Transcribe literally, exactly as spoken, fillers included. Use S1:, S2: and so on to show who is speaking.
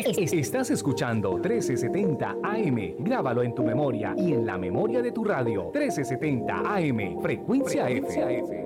S1: Es- Estás escuchando trece setenta A M. Grábalo en tu memoria y en la memoria de tu radio. trece setenta A M. Frecuencia F.